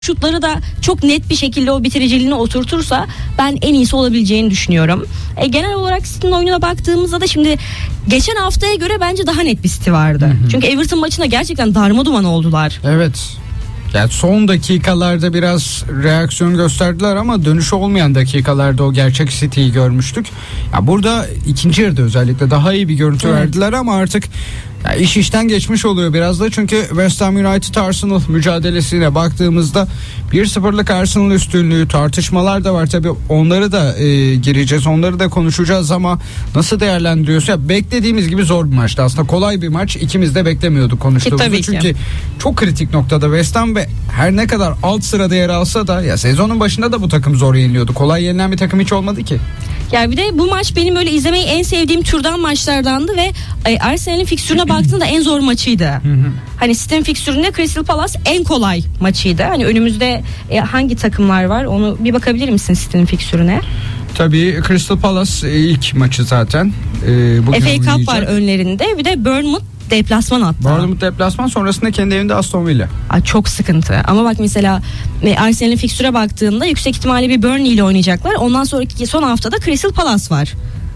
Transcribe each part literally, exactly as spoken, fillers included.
şutları da çok net bir şekilde o bitiriciliğini oturtursa ben en iyisi olabileceğini düşünüyorum. E, genel olarak City'nin oyununa baktığımızda da şimdi geçen haftaya göre bence daha net bir City vardı. Hı hı. Çünkü Everton maçında gerçekten darmaduman oldular. Evet. Yani son dakikalarda biraz reaksiyon gösterdiler ama dönüşü olmayan dakikalarda o gerçek City'yi görmüştük. Ya burada ikinci yarıda özellikle daha iyi bir görüntü evet. verdiler ama artık ya iş işten geçmiş oluyor biraz da, çünkü West Ham United Arsenal mücadelesine baktığımızda bir sıfırlık Arsenal üstünlüğü, tartışmalar da var tabii, onları da e, gireceğiz, onları da konuşacağız ama nasıl değerlendiriyorsun? Ya beklediğimiz gibi zor bir maçtı aslında, kolay bir maç, ikimiz de beklemiyorduk konuştuğumuzu, çünkü çok kritik noktada West Ham ve her ne kadar alt sırada yer alsa da ya sezonun başında da bu takım zor yeniliyordu, kolay yenilen bir takım hiç olmadı ki. Ya bir de bu maç benim böyle izlemeyi en sevdiğim türden maçlardandı ve e, Arsenal'in fikstürüne baktığında en zor maçıydı. Hı hı. Hani City'nin fikstüründe Crystal Palace en kolay maçıydı. Hani önümüzde e, hangi takımlar var onu bir bakabilir misin City'nin fikstürüne? Tabii Crystal Palace ilk maçı zaten. E, F A Cup var önlerinde, bir de Bournemouth deplasman hatta. Bournemouth deplasman, sonrasında kendi evinde Aston Villa. Ay çok sıkıntı. Ama bak mesela Arsenal'in fikstüre baktığında yüksek ihtimalle bir Burnley ile oynayacaklar. Ondan sonraki son haftada Crystal Palace var.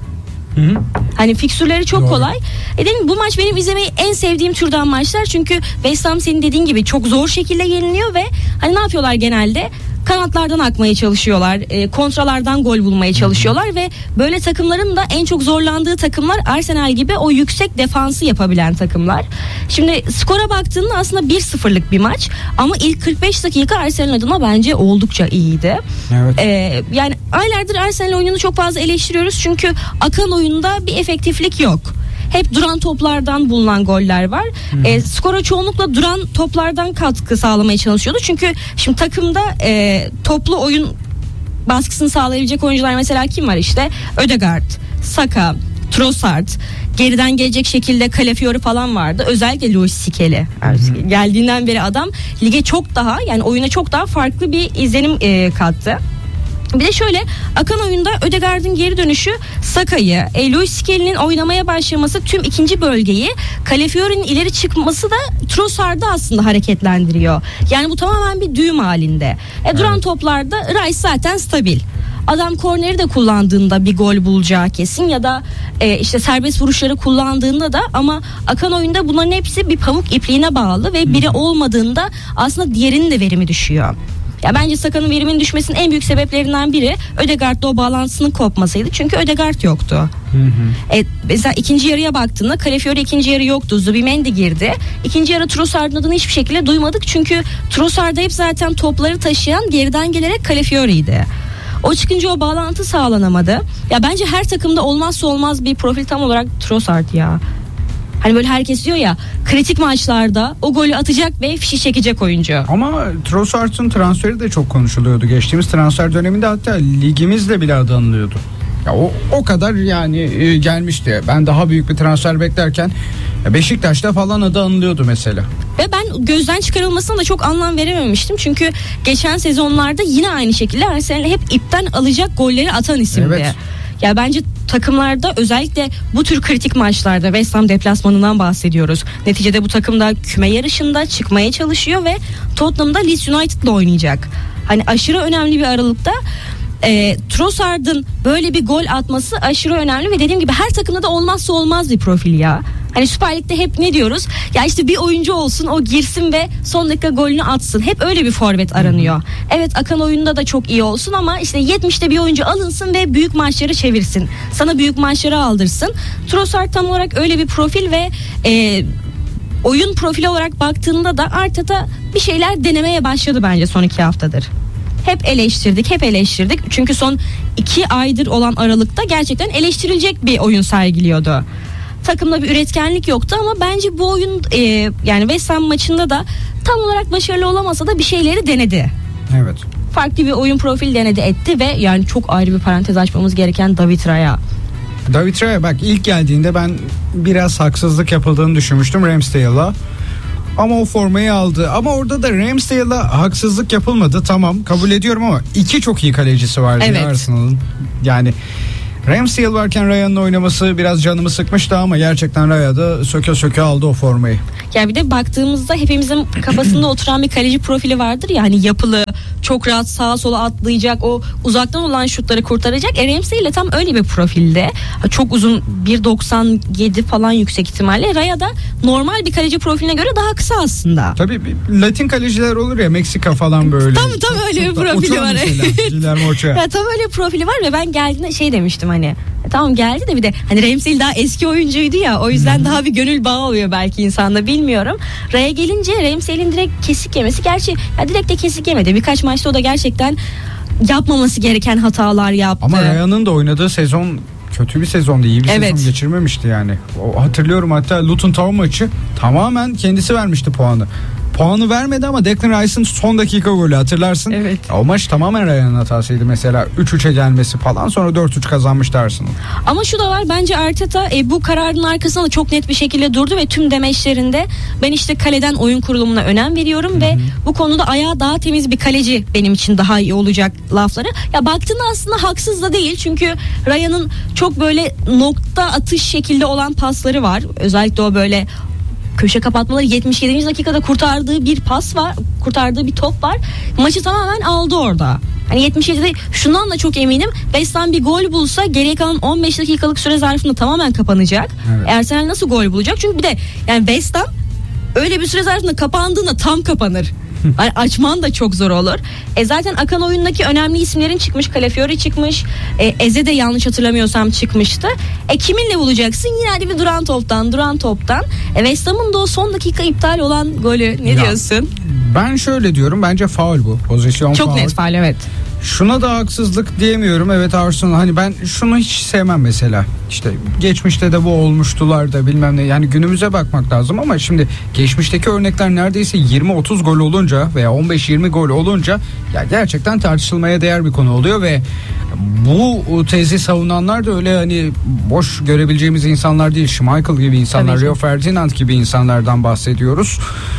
Hı hı. Hani fikstürleri çok Doğru. kolay. E dedim, bu maç benim izlemeyi en sevdiğim türden maçlar. Çünkü West Ham senin dediğin gibi çok zor şekilde yeniliyor ve hani ne yapıyorlar genelde? Kanatlardan akmaya çalışıyorlar, e, kontralardan gol bulmaya çalışıyorlar Hı-hı. ve böyle takımların da en çok zorlandığı takımlar Arsenal gibi o yüksek defansı yapabilen takımlar. Şimdi skora baktığında aslında bir sıfırlık bir maç ama ilk kırk beş dakika Arsenal adına bence oldukça iyiydi. Evet. E, yani aylardır Arsenal oyununu çok fazla eleştiriyoruz çünkü akan oyunda bir efektiflik yok. Hep duran toplardan bulunan goller var. E, skora çoğunlukla duran toplardan katkı sağlamaya çalışıyordu. Çünkü şimdi takımda e, toplu oyun baskısını sağlayabilecek oyuncular mesela kim var işte? Ödegaard, Saka, Trossard, geriden gelecek şekilde Calafiori falan vardı. Özellikle Luis Skelly. Yani geldiğinden beri adam lige çok daha, yani oyuna çok daha farklı bir izlenim e, kattı. Bir de şöyle, akan oyunda Ödegaard'ın geri dönüşü Saka'yı, e, Luis Skelly'nin oynamaya başlaması tüm ikinci bölgeyi, Calafiori'nin ileri çıkması da Trossard'ı aslında hareketlendiriyor. Yani bu tamamen bir düğüm halinde. E, duran evet. toplarda Rice zaten stabil. Adam korneri de kullandığında bir gol bulacağı kesin, ya da e, işte serbest vuruşları kullandığında da, ama akan oyunda bunların hepsi bir pamuk ipliğine bağlı ve biri olmadığında aslında diğerinin de verimi düşüyor. Ya bence Saka'nın veriminin düşmesinin en büyük sebeplerinden biri Ödegaard'la o bağlantısının kopmasıydı. Çünkü Ödegaard yoktu. Hı hı. E, mesela ikinci yarıya baktığında Calafiori ikinci yarı yoktu. Zubimendi girdi. İkinci yarı Trossard'ın adını hiçbir şekilde duymadık. Çünkü Trossard'da hep zaten topları taşıyan, geriden gelerek Calafiori'ydi. O çıkınca o bağlantı sağlanamadı. Ya bence her takımda olmazsa olmaz bir profil tam olarak Trossard ya. Hani böyle herkes diyor ya, kritik maçlarda o golü atacak ve fişi çekecek oyuncu. Ama Trossard'ın transferi de çok konuşuluyordu. Geçtiğimiz transfer döneminde hatta ligimizde bile adı anılıyordu. Ya o, o kadar yani e, gelmişti. Ben daha büyük bir transfer beklerken Beşiktaş'ta falan adı anılıyordu mesela. Ve ben gözden çıkarılmasına da çok anlam verememiştim. Çünkü geçen sezonlarda yine aynı şekilde Arsenal'e hep ipten alacak golleri atan isimdi. Evet. Ya bence takımlarda, özellikle bu tür kritik maçlarda, West Ham deplasmanından bahsediyoruz. Neticede bu takım da küme yarışında çıkmaya çalışıyor ve Tottenham'da Leeds United'la oynayacak. Hani aşırı önemli bir aralıkta e, Trossard'ın böyle bir gol atması aşırı önemli ve dediğim gibi her takımda da olmazsa olmaz bir profil ya. Hani Süper Lig'de hep ne diyoruz? Ya işte bir oyuncu olsun, o girsin ve son dakika golünü atsın. Hep öyle bir forvet aranıyor. Evet, akan oyunda da çok iyi olsun ama işte yetmişte bir oyuncu alınsın ve büyük maçları çevirsin. Sana büyük maçları aldırsın. Trossard tam olarak öyle bir profil ve e, oyun profili olarak baktığında da Arteta bir şeyler denemeye başladı bence son iki haftadır. Hep eleştirdik, hep eleştirdik. Çünkü son iki aydır olan aralıkta gerçekten eleştirilecek bir oyun sergiliyordu. Takımda bir üretkenlik yoktu ama bence bu oyun e, yani West Ham maçında da tam olarak başarılı olamasa da bir şeyleri denedi. Evet. Farklı bir oyun profili denedi etti ve yani çok ayrı bir parantez açmamız gereken David Raya. David Raya bak, ilk geldiğinde ben biraz haksızlık yapıldığını düşünmüştüm Ramsdale'a. Ama o formayı aldı. Ama orada da Ramsdale'a haksızlık yapılmadı. Tamam, kabul ediyorum ama iki çok iyi kalecisi vardı evet. Arsenal'ın. Yani Ramsdale varken Raya'nın oynaması biraz canımı sıkmıştı ama gerçekten Raya da söke söke aldı o formayı. Ya bir de baktığımızda hepimizin kafasında oturan bir kaleci profili vardır ya, hani yapılı, çok rahat sağa sola atlayacak, o uzaktan olan şutları kurtaracak. E Ramsdale ile tam öyle bir profilde. Çok uzun, bir doksan yedi falan yüksek ihtimalle. Raya da normal bir kaleci profiline göre daha kısa aslında. Tabii Latin kaleciler olur ya, Meksika falan böyle. Tam tam öyle bir profili var. Ya tam öyle bir profili var ve ben geldiğinde şey demiştim hani e, tamam geldi de bir de hani Ramsdale daha eski oyuncuydu ya, o yüzden hmm. daha bir gönül bağı oluyor belki insanda, bilmiyorum. Raya gelince Ramsdale'in direkt kesik yemesi, gerçi ya direkt de kesik yemedi. Birkaç maçta o da gerçekten yapmaması gereken hatalar yaptı. Ama Raya'nın da oynadığı sezon kötü bir sezondu. İyi bir evet. sezon geçirmemişti yani. O, hatırlıyorum hatta Luton Town maçı tamamen kendisi vermişti puanı. Puanı vermedi ama Declan Rice'ın son dakika golü hatırlarsın. Evet. O maç tamamen Raya'nın hatasıydı mesela. üç üçe gelmesi falan, sonra dört üç kazanmıştı Arsenal. Ama şu da var, bence Arteta e, bu kararın arkasında da çok net bir şekilde durdu ve tüm demeçlerinde ben işte kaleden oyun kurulumuna önem veriyorum Hı-hı. ve bu konuda ayağı daha temiz bir kaleci benim için daha iyi olacak lafları. Ya baktığında aslında haksız da değil, çünkü Raya'nın çok böyle nokta atış şekilde olan pasları var. Özellikle o böyle köşe kapatmaları, yetmiş yedinci dakikada kurtardığı bir pas var, kurtardığı bir top var. Maçı tamamen aldı orada. Hani yetmiş yedide şundan da çok eminim. West Ham bir gol bulsa geriye kalan on beş dakikalık süre zarfında tamamen kapanacak. Evet. Arsenal nasıl gol bulacak? Çünkü bir de yani West Ham öyle bir süre zarfında kapandığında tam kapanır. Yani açman da çok zor olur. E zaten akan oyundaki önemli isimlerin çıkmış. Calafiori çıkmış. E, Eze de yanlış hatırlamıyorsam çıkmıştı. E kiminle bulacaksın? Yine hadi bir duran toptan, duran toptan. E West Ham'ın da o son dakika iptal olan golü ne ya, diyorsun? Ben şöyle diyorum. Bence faul bu. Pozisyon çok faul. Çok net faul, evet. Şuna da haksızlık diyemiyorum. Evet Arsenal, hani ben şunu hiç sevmem mesela. İşte geçmişte de bu olmuştular da bilmem ne. Yani günümüze bakmak lazım ama şimdi geçmişteki örnekler neredeyse yirmi otuz gol olunca veya on beş yirmi gol olunca ya gerçekten tartışılmaya değer bir konu oluyor ve bu tezi savunanlar da öyle hani boş görebileceğimiz insanlar değil. Schmeichel gibi insanlar, Rio Ferdinand gibi insanlardan bahsediyoruz.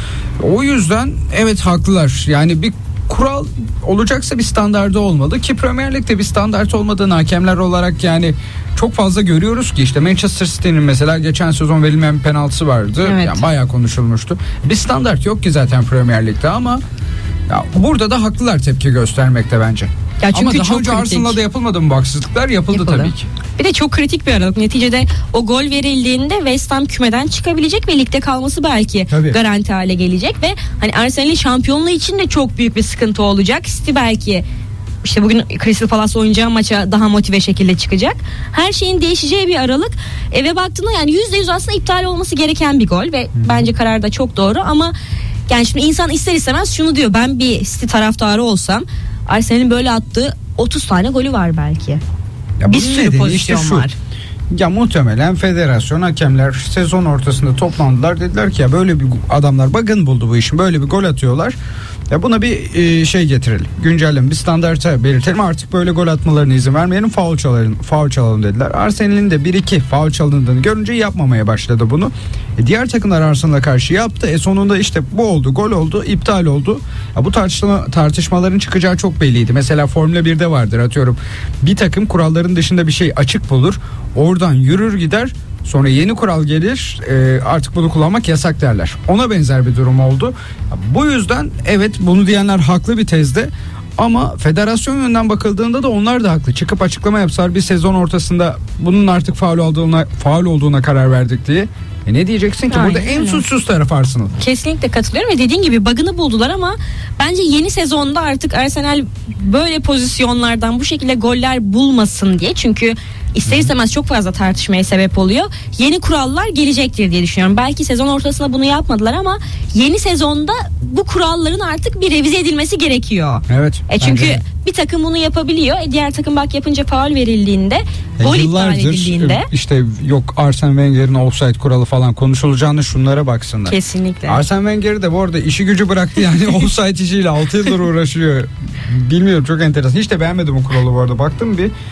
O yüzden evet haklılar. Yani bir kural olacaksa bir standardı olmalı ki Premier Lig'de bir standart olmadığını hakemler olarak yani çok fazla görüyoruz ki işte Manchester City'nin mesela geçen sezon verilmeyen bir penaltısı vardı. Evet. Yani bayağı konuşulmuştu. Bir standart yok ki zaten Premier Lig'de ama ya burada da haklılar tepki göstermekte bence. Ya çünkü ama daha önce Arsenal'da yapılmadı mı bu haksızlıklar? Yapıldı, Yapıldı tabii ki. Bir de çok kritik bir aralık. Neticede o gol verildiğinde West Ham kümeden çıkabilecek ve ligde kalması belki tabii garanti hale gelecek ve hani Arsenal'in şampiyonluğu için de çok büyük bir sıkıntı olacak. City belki işte bugün Crystal Palace oynayacağı maça daha motive şekilde çıkacak. Her şeyin değişeceği bir aralık. E ve baktığında yani yüzde yüz aslında iptal olması gereken bir gol ve hmm. bence karar da çok doğru ama yani şimdi insan ister istemez şunu diyor, ben bir City taraftarı olsam Arsenal'in böyle attığı otuz tane golü var belki. Ya bir sürü pozisyon işte var. Ya muhtemelen federasyon, hakemler sezon ortasında toplandılar, dediler ki ya böyle bir adamlar bug'ın buldu bu işin, böyle bir gol atıyorlar. Ya buna bir e, şey getirelim. Güncelleyelim, bir standarta belirtelim. Artık böyle gol atmalarına izin vermeyelim. Faul çalalım, faul çalalım dediler. Arsenal'in de bir iki faul çalındığını görünce yapmamaya başladı bunu. E, diğer takımlar Arsenal'a karşı yaptı. E sonunda işte bu oldu, gol oldu, iptal oldu. Ya bu tartışma, tartışmaların çıkacağı çok belliydi. Mesela Formula birde vardır, atıyorum. Bir takım kuralların dışında bir şey açık bulur. Oradan yürür gider. Sonra yeni kural gelir, e, artık bunu kullanmak yasak derler. Ona benzer bir durum oldu. Bu yüzden evet, bunu diyenler haklı bir tezde. Ama federasyon yönünden bakıldığında da onlar da haklı. Çıkıp açıklama yapsalar bir sezon ortasında bunun artık faul olduğuna, faul olduğuna karar verdik diye. E ne diyeceksin ki? Aynen, burada en suçsuz taraf Arsenal. Kesinlikle katılıyorum ve dediğin gibi bug'ını buldular ama bence yeni sezonda artık Arsenal böyle pozisyonlardan bu şekilde goller bulmasın diye, çünkü ister istemez çok fazla tartışmaya sebep oluyor. Yeni kurallar gelecektir diye düşünüyorum. Belki sezon ortasında bunu yapmadılar ama yeni sezonda bu kuralların artık bir revize edilmesi gerekiyor. Evet. E çünkü bence bir takım bunu yapabiliyor. E diğer takım bak yapınca faul verildiğinde, e gol iptal edildiğinde. İşte yok Arsene Wenger'in offside kuralı falan konuşulacağını şunlara baksınlar. Kesinlikle. Arsene Wenger de bu arada işi gücü bıraktı yani offside işiyle altı yıldır uğraşıyor. Bilmiyorum, çok enteresan. Hiç de beğenmedim o kuralı bu arada. Baktım bir.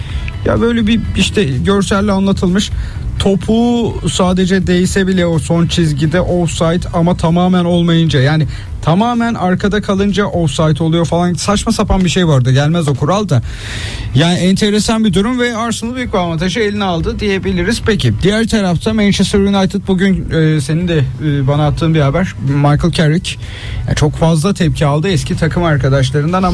Ya böyle bir işte görselle anlatılmış. Topu sadece değse bile o son çizgide offside ama tamamen olmayınca, yani tamamen arkada kalınca offside oluyor falan, saçma sapan bir şey vardı. Gelmez o kural da. Yani enteresan bir durum ve Arsenal büyük bir avantajı eline aldı diyebiliriz. Peki diğer tarafta Manchester United bugün e, senin de e, bana attığın bir haber. Michael Carrick yani çok fazla tepki aldı eski takım arkadaşlarından ama